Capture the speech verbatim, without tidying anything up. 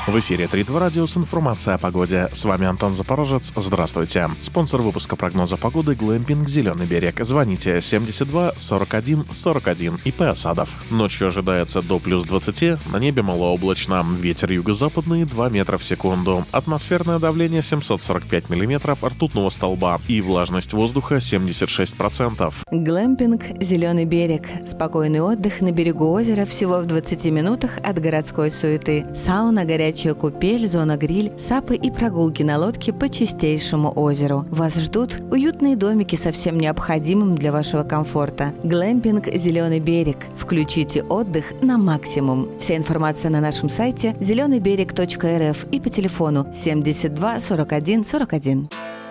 В эфире Тритв Радио с информацией о погоде. С вами Антон Запорожец. Здравствуйте. Спонсор выпуска прогноза погоды — Глэмпинг «Зеленый берег». Звоните семьдесят два сорок один сорок один. ИП Осадов. Ночью ожидается до плюс двадцати. На небе малооблачно. Ветер юго-западный два метра в секунду. Атмосферное давление семьсот сорок пять миллиметров ртутного столба. И влажность воздуха семьдесят шесть процентов. Глэмпинг «Зеленый берег». Спокойный отдых на берегу озера всего в двадцати минутах от городской суеты. Сауна, горячая купель, зона гриль, сапы и прогулки на лодке по чистейшему озеру. Вас ждут уютные домики со всем необходимым для вашего комфорта. Глэмпинг «Зеленый берег». Включите отдых на максимум. Вся информация на нашем сайте зеленый берег точка эр эф и по телефону семьдесят два сорок один сорок один.